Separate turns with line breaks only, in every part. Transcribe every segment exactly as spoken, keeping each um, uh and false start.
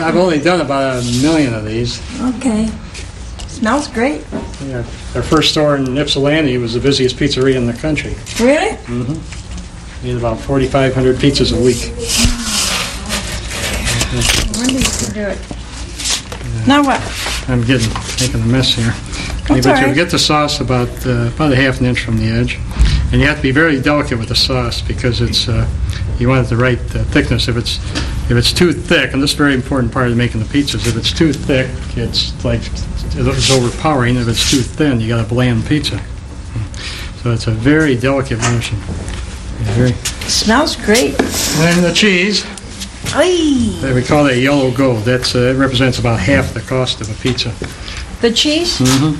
I've only done about a million of these.
Okay. Smells great.
Yeah, our first store in Ypsilanti was the busiest pizzeria in the country.
Really?
Mm-hmm. We did about forty-five hundred pizzas a week.
When did you do it? Now what?
I'm getting making a mess here. Okay, but
right.
you'll get the sauce about uh, about a half an inch from the edge, and you have to be very delicate with the sauce because it's uh, you want it the right uh, thickness. If it's if it's too thick, and this is a very important part of making the pizzas, if it's too thick, it's like it's overpowering. If it's too thin, you got a bland pizza. So it's a very delicate motion. Very.
It smells great.
And the cheese.
Aye.
We call that yellow gold. That's uh, it represents about half the cost of a pizza.
The cheese?
Mm-hmm.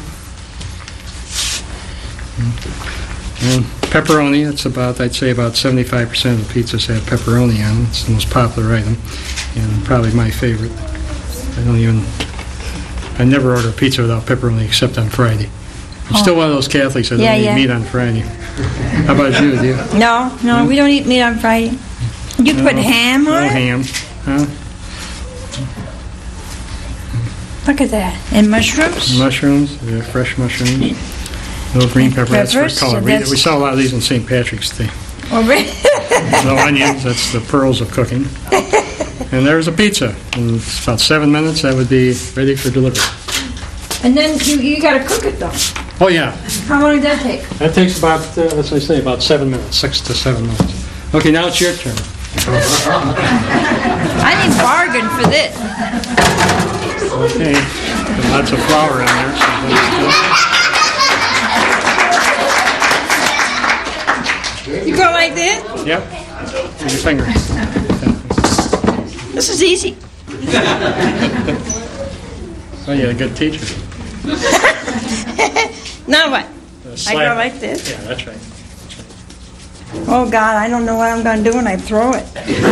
And pepperoni, it's about, I'd say about seventy-five percent of the pizzas have pepperoni on them. It's the most popular item, and probably my favorite. I don't even, I never order a pizza without pepperoni except on Friday. I'm oh. still one of those Catholics that
yeah,
don't
yeah.
eat meat on Friday. How about you, do you?
No, no, hmm? we don't eat meat on Friday. You
no,
put ham on
no
it?
ham. Huh?
Look at that. And mushrooms?
Mushrooms, yeah, fresh mushrooms. No green pepper,
Peppers,
that's for color.
so
We,
that's...
we sell a lot of these on Saint Patrick's Day.
Oh, really?
No onions, that's the pearls of cooking. And there's a pizza. In about seven minutes, that would be ready for delivery.
And then you, you got to cook it, though.
Oh, yeah.
How long did that take?
That takes about, uh, let's say, about seven minutes, six to seven minutes. Okay, now it's your turn.
I need bargain for this.
Okay, there's lots of flour in there. So
you go like this?
Yep, with your fingers.
This is easy.
Well, you're a good teacher.
Now what? I go like this?
Yeah, that's right.
Oh, God, I don't know what I'm going to do when I throw it.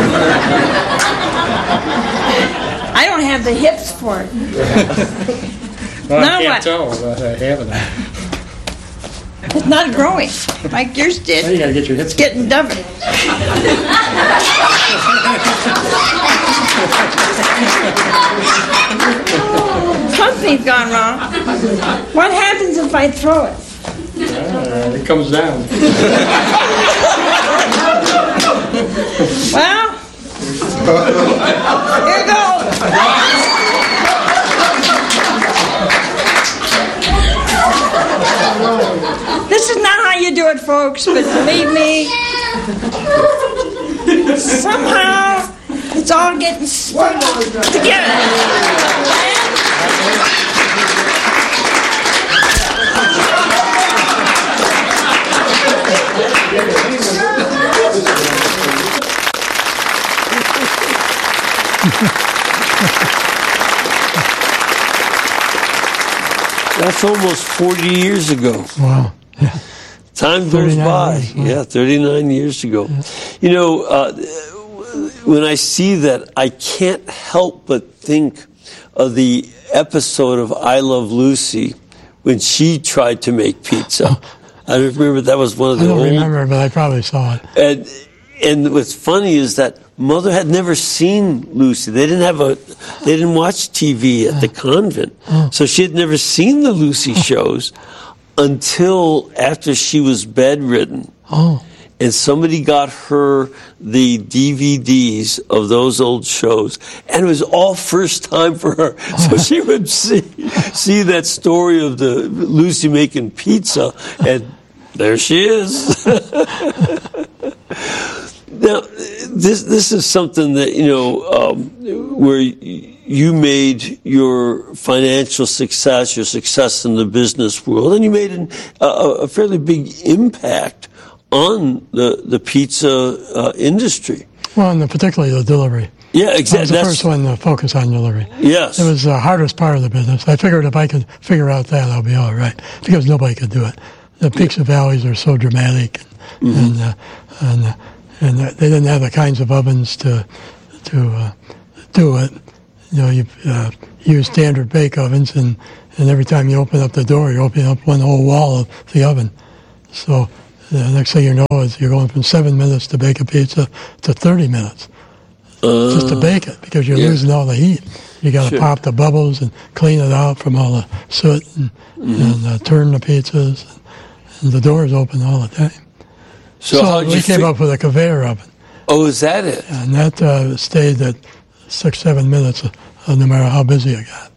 I don't have the hips for it.
Well,
now
I can't
what?
tell without having it.
It's not growing like yours did.
Well, you got to get your hips.
It's getting dumber. Something's gone wrong. What happens if I throw it?
Uh, it comes down.
Well, here goes. This is not how you do it, folks, but believe me, somehow it's all getting stuck together.
That's almost forty years ago.
Wow. Yeah.
Time goes by.
Years, wow.
Yeah, thirty-nine years ago. Yeah. You know, uh, when I see that, I can't help but think of the episode of I Love Lucy when she tried to make pizza.
Oh.
I remember that was one of the
I don't
old...
remember, but I probably saw it.
And, and what's funny is that Mother had never seen Lucy. They didn't have a, they didn't watch T V at the convent.
Oh.
So she had never seen the Lucy shows until after she was bedridden.
Oh.
And somebody got her the D V Ds of those old shows. And it was all first time for her. So she would see, see that story of the Lucy making pizza, and there she is. Now, this this is something that, you know, um, where you made your financial success, your success in the business world, and you made an, a, a fairly big impact on the the pizza uh, industry.
Well, and the, particularly the delivery.
Yeah, exactly.
I was the
That's,
first one to focus on delivery.
Yes.
It was the hardest part of the business. I figured if I could figure out that, I'll be all right, because nobody could do it. The peaks and valleys are so dramatic, and
mm-hmm.
and, uh, and, uh, and uh, they didn't have the kinds of ovens to to uh, do it. You know, you uh, use standard bake ovens, and, and every time you open up the door, you're opening up one whole wall of the oven. So the next thing you know is you're going from seven minutes to bake a pizza to thirty minutes.
Uh,
just to bake it, because you're
yeah.
losing all the heat. You got to
Sure.
pop the bubbles and clean it out from all the soot, and,
Mm-hmm.
and uh, turn the pizzas, and, and the door's open all the time.
So,
So,
how'd
we
you
came
fi-
up with a conveyor oven,
Oh, is that it?
and that uh, stayed at six, seven minutes, uh, no matter how busy it got.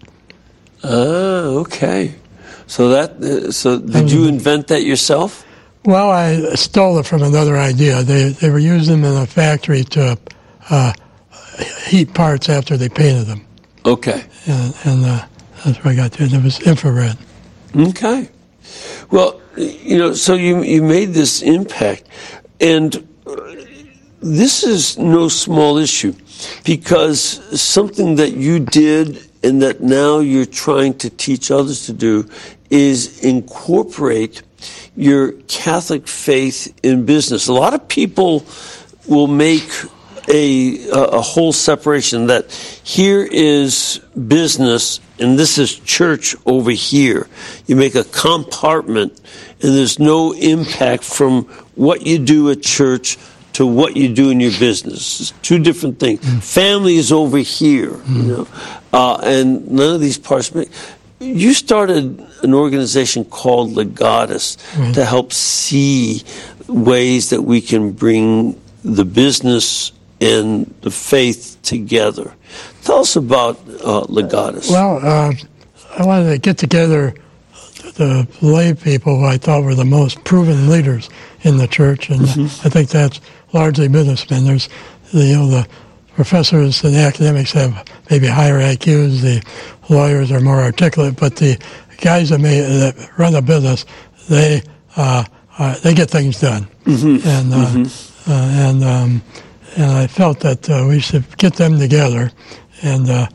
Ah, okay. So that. Uh, so did
was
you
a-
invent that yourself?
Well, I stole it from another idea. They they were using them in a factory to uh, heat parts after they painted them,
Okay.
and, and uh, that's where I got to it. It was infrared.
Okay. Well, you know, so you you made this impact, and uh, this is no small issue, because something that you did and that now you're trying to teach others to do is incorporate your Catholic faith in business. A lot of people will make a a whole separation that here is business and this is church over here. You make a compartment, and there's no impact from what you do at church to what you do in your business. It's two different things. Mm. Family is over here, mm. you know, uh, and none of these parts make. You started an organization called Legatus mm. to help see ways that we can bring the business and the faith together. Tell us about uh, Legatus.
Well, uh, I wanted to get together the lay people who I thought were the most proven leaders in the church, and mm-hmm. I think that's largely businessmen. There's, the, you know, the professors and the academics have maybe higher I Qs. The lawyers are more articulate, but the guys that, may, that run a business, they uh, uh, they get things done, mm-hmm. and uh, mm-hmm. uh, and um, and I felt that uh, we should get them together and uh,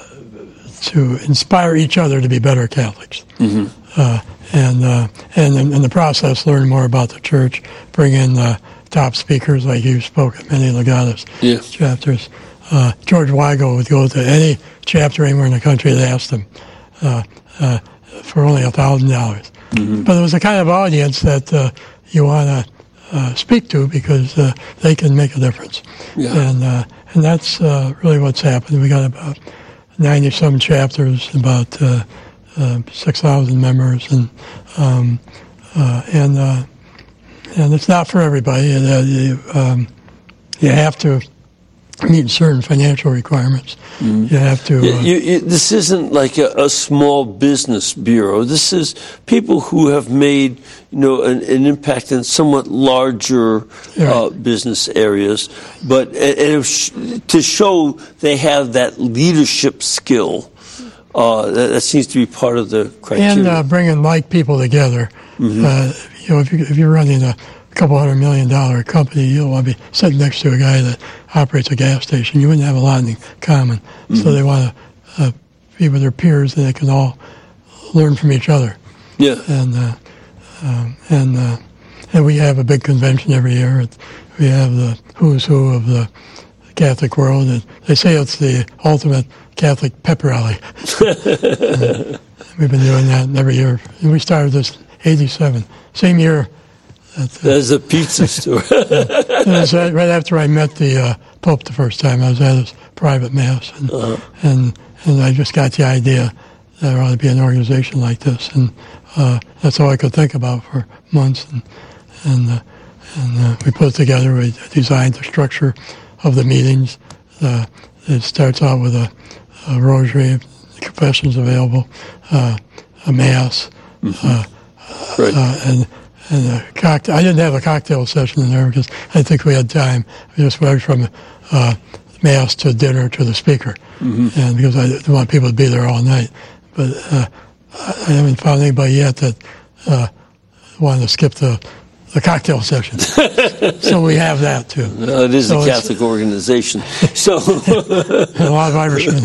to inspire each other to be better Catholics. Mm-hmm. Uh, and uh, and in, in the process, learn more about the church, bring in uh, top speakers like you spoke at many Legatus
yeah.
chapters. Uh, George Weigel would go to any chapter anywhere in the country and ask them uh, uh, for only a thousand dollars. But it was the kind of audience that uh, you want to uh, speak to, because uh, they can make a difference.
Yeah.
And uh, and that's uh, really what's happened. We got about ninety some chapters, about uh, uh, six thousand members, and um, uh, and uh, and it's not for everybody. Uh, you, um, you have to meet certain financial requirements. Mm. You have to. Uh,
you, you, this isn't like a, a small business bureau. This is people who have made, you know, an, an impact in somewhat larger
yeah.
uh, business areas, but and, and sh- to show they have that leadership skill. Uh, that, that seems to be part of the criteria.
And uh, bringing like people together. Mm-hmm. Uh, you know, if, you, if you're running a couple hundred million dollar company, you don't want to be sitting next to a guy that operates a gas station. You wouldn't have a lot in common. Mm-hmm. So they want to uh, be with their peers, and they can all learn from each other.
Yeah.
And uh, um, and uh, and we have a big convention every year. It, we have the who's who of the Catholic world, and they say it's the ultimate Catholic pep rally. uh, we've been doing that every year. And we started this eighty-seven, same year. That, uh,
There's a pizza store.
it was right, right after I met the uh, Pope the first time. I was at his private mass, and uh-huh. and and I just got the idea that there ought to be an organization like this, and uh, that's all I could think about for months. And and uh, and uh, we put it together. We designed the structure of the meetings. Uh, it starts out with a, a rosary, confessions available, uh, a mass, mm-hmm. uh,
right.
uh, and. And a cocktail. I didn't have a cocktail session in there because I didn't think we had time. We just went from uh, mass to dinner to the speaker, mm-hmm. and because I didn't want people to be there all night. But uh, I haven't found anybody yet that uh, wanted to skip the, the cocktail session. So we have that too.
No, it is so a Catholic organization. So
a lot of Irishmen.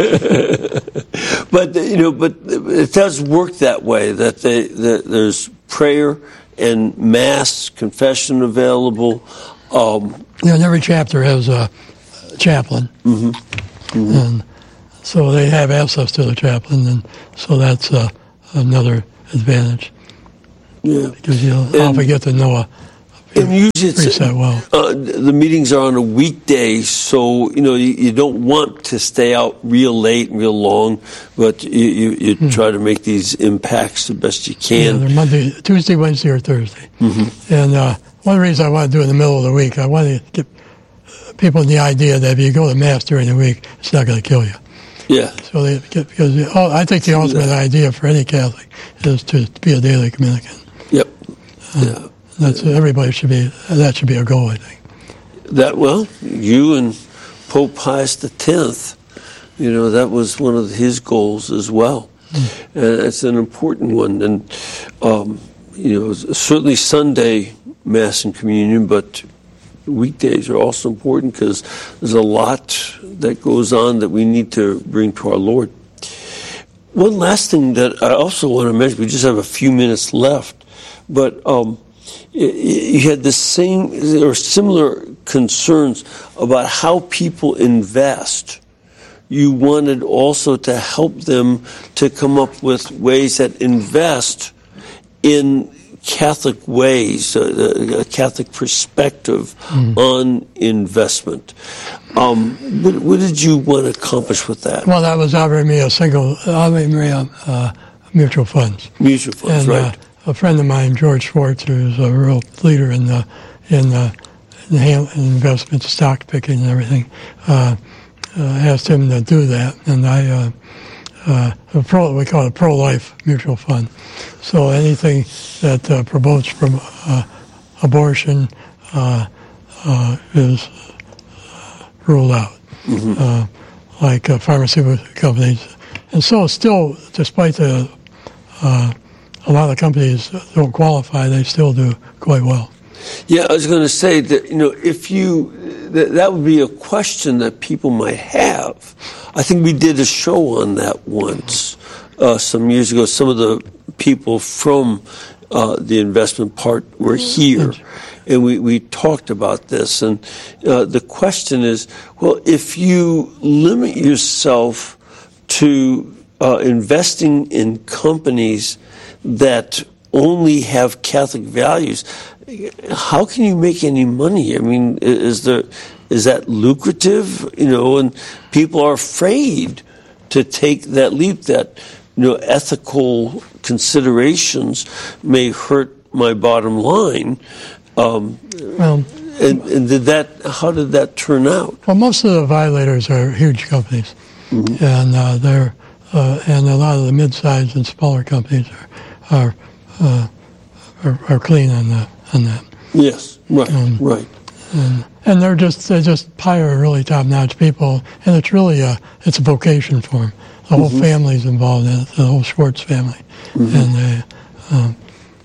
But you know, but it does work that way. That they that there's prayer and mass, confession available. Um,
yeah, and every chapter has a chaplain,
mm-hmm. Mm-hmm.
and so they have access to the chaplain, and so that's uh, another advantage.
Yeah,
because you'll
and,
often get to know a,
And usually it's,
preset well.
Uh, the meetings are on a weekday, so you know you, you don't want to stay out real late and real long, but you, you, you mm-hmm. try to make these impacts the best you can.
Yeah, they're Monday, Tuesday, Wednesday, or Thursday. Mm-hmm. And uh, one reason I want to do it in the middle of the week, I want to get people the idea that if you go to Mass during the week, it's not going to kill you.
Yeah.
So they get, because oh, I think the ultimate idea for any Catholic is to be a daily communicant.
Yep.
Uh, yeah. That's everybody should be. That should be a goal, I think.
That well, you and Pope Pius the Tenth, you know, that was one of his goals as well, mm. and it's an important one. And um, you know, certainly Sunday Mass and Communion, but weekdays are also important because there's a lot that goes on that we need to bring to our Lord. One last thing that I also want to mention, we just have a few minutes left, but um, you had the same or similar concerns about how people invest. You wanted also to help them to come up with ways that invest in Catholic ways, a, a Catholic perspective mm. on investment. Um, what, what did you want to accomplish with that?
Well, that was Ave Maria single, Ave Maria uh, mutual funds.
Mutual funds,
and,
right.
Uh, a friend of mine, George Schwartz, who's a real leader in the in, uh, in, in investment, stock picking and everything, uh, uh, asked him to do that, and I. Uh, Uh, a pro, we call it a pro-life mutual fund. So anything that uh, promotes from uh, abortion uh, uh, is uh, ruled out, mm-hmm. uh, like uh, pharmaceutical companies. And so still, despite the, uh, a lot of companies don't qualify, they still do quite well.
Yeah, I was going to say that, you know, if you, that, that would be a question that people might have. I think we did a show on that once, uh, some years ago. Some of the people from uh, the investment part were here, and we, we talked about this. And uh, the question is, well, if you limit yourself to uh, investing in companies that only have Catholic values, how can you make any money? I mean, is there is that lucrative? You know, and people are afraid to take that leap. That you know, ethical considerations may hurt my bottom line. Um,
well,
and, and did that? How did that turn out?
Well, most of the violators are huge companies, mm-hmm. and uh, they're uh, and a lot of the mid-sized and smaller companies are are uh, are, are clean on that. On that.
Yes, right, um, right.
And, and they're just they just hire really top-notch people, and it's really a it's a vocation for them. The whole mm-hmm. family's involved in it, the whole Schwartz family, mm-hmm. and they um,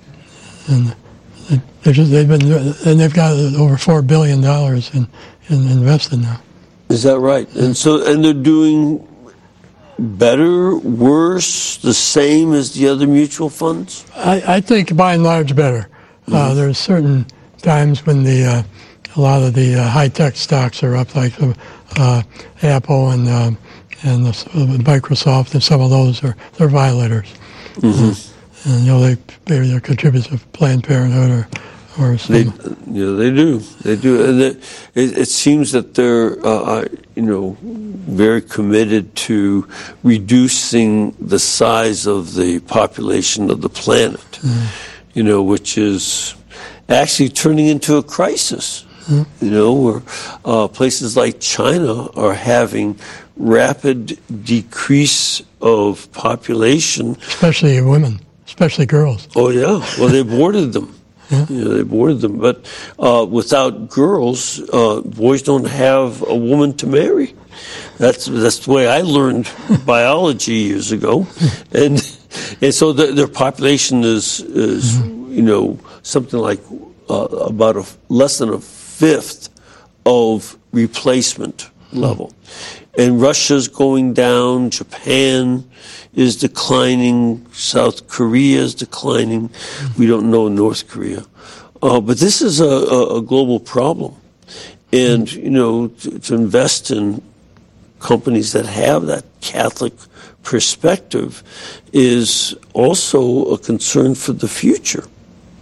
and they just they've been and they've got over four billion dollars in, in invested now.
Is that right? And so and they're doing better, worse, the same as the other mutual funds?
I, I think by and large better. Mm-hmm. Uh, there's certain times when the uh, a lot of the uh, high-tech stocks are up, like uh, Apple and uh, and the, uh, Microsoft, and some of those are they're violators. Mm-hmm. Uh, and you know they maybe they're contributors of Planned Parenthood or or some.
They, you know, they do, they do, and it, it, it seems that they're uh, you know very committed to reducing the size of the population of the planet. Mm. You know, which is actually turning into a crisis. Mm-hmm. You know, where uh, places like China are having rapid decrease of population.
Especially women, especially girls.
Oh, yeah. Well, they boarded them. Yeah. You know, they boarded them. But uh, without girls, uh, boys don't have a woman to marry. That's, that's the way I learned biology years ago. And... And so the, their population is, is mm-hmm. you know, something like uh, about a, less than a fifth of replacement level. Mm-hmm. And Russia's going down, Japan is declining, South Korea is declining. Mm-hmm. We don't know North Korea. Uh, but this is a, a, a global problem. And, mm-hmm. you know, to, to invest in companies that have that Catholic perspective is also a concern for the future.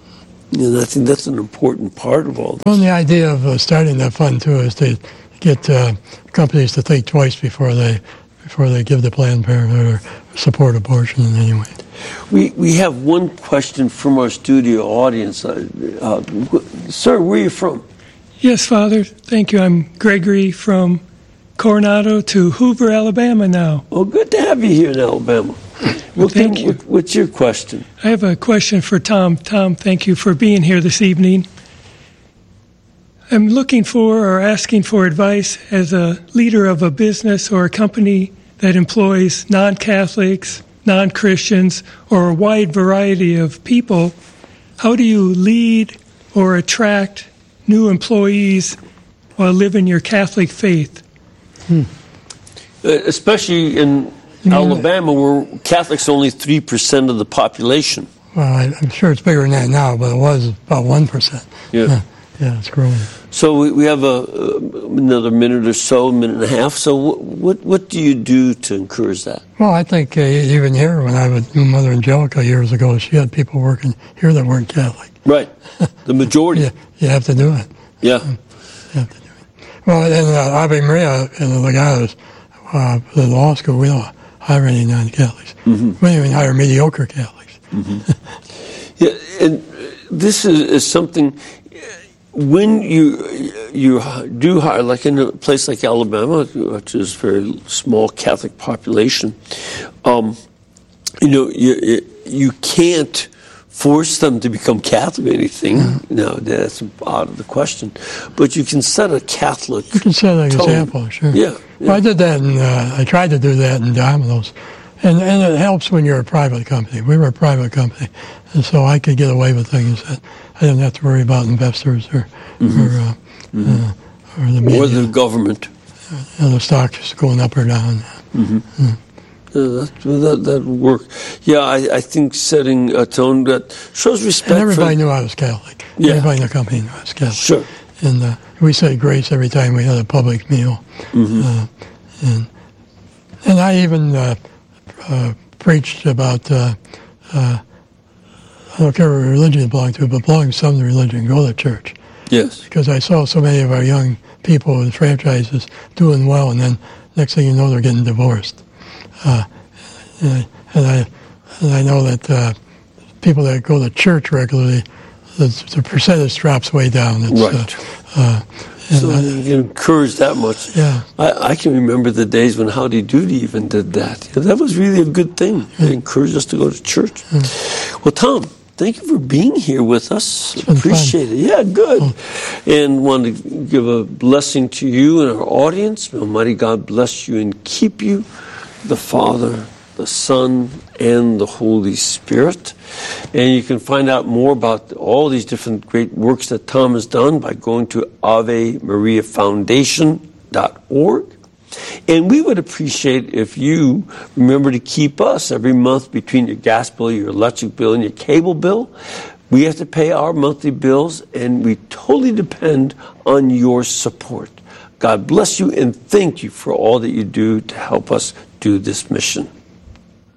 And I think that's an important part of all this.
Well, the idea of uh, starting that fund too is to get uh, companies to think twice before they before they give the Planned Parenthood or support abortion in any way.
We we have one question from our studio audience. Uh, uh, sir, where are you from?
Yes, Father. Thank you. I'm Gregory from Coronado to Hoover, Alabama now.
Well, good to have you here in Alabama.
Well, thank
Tim,
you.
What, what's your question?
I have a question for Tom. Tom, thank you for being here this evening. I'm looking for or asking for advice as a leader of a business or a company that employs non-Catholics, non-Christians, or a wide variety of people. How do you lead or attract new employees while living your Catholic faith?
Hmm. Uh, especially in Alabama, where Catholics are only three percent of the population.
Well, I, I'm sure it's bigger than that now, but it was about one percent.
Yeah.
Yeah, yeah, it's growing.
So we, we have a, uh, another minute or so, minute and a half. So what, what what do you do to encourage that?
Well, I think uh, even here, when I was with Mother Angelica years ago, she had people working here that weren't Catholic.
Right. The majority.
Yeah, you have to do it.
Yeah.
You have to do it. Well, and uh, Ave Maria and the Legatus, uh, the law school, we don't hire any non-Catholics. Mm-hmm. We don't even hire mediocre Catholics.
Mm-hmm. Yeah, and this is, is something, when you you do hire, like in a place like Alabama, which is a very small Catholic population, um, you know, you, you can't force them to become Catholic or anything. Mm-hmm. No, that's out of the question. But you can set a Catholic
You can set an
tone.
example, sure.
Yeah. yeah.
Well, I did that, and uh, I tried to do that in Domino's. And, and it helps when you're a private company. We were a private company, and so I could get away with things that I didn't have to worry about investors or mm-hmm. or, uh,
mm-hmm.
uh, or the media.
Or the government.
Uh, the stock just going up or down.
Mm-hmm. Mm. Uh, that, that that would work. Yeah, I, I think setting a tone that shows respect.
And everybody
for,
knew I was Catholic.
Yeah.
Everybody in the company knew I was Catholic.
Sure.
And uh, we said grace every time we had a public meal.
Mm-hmm.
Uh, and and I even uh, uh, preached about, uh, uh, I don't care what religion you belong to, but belong to some religion, go to church.
Yes.
Because I saw so many of our young people in franchises doing well, and then next thing you know, they're getting divorced. Uh, and, and I and I know that uh, people that go to church regularly, the, the percentage drops way down. It's,
right.
Uh, uh,
so I, you can encourage that much.
Yeah.
I, I can remember the days when Howdy Doody even did that. You know, that was really a good thing. It encouraged us to go to church. Yeah. Well, Tom, thank you for being here with us. Appreciate
fun.
it. Yeah, good. Oh. And want to give a blessing to you and our audience. May Almighty God bless you and keep you, the Father, the Son, and the Holy Spirit. And you can find out more about all these different great works that Tom has done by going to Ave Maria Foundation dot org. And we would appreciate if you remember to keep us every month between your gas bill, your electric bill, and your cable bill. We have to pay our monthly bills, and we totally depend on your support. God bless you, and thank you for all that you do to help us do this mission.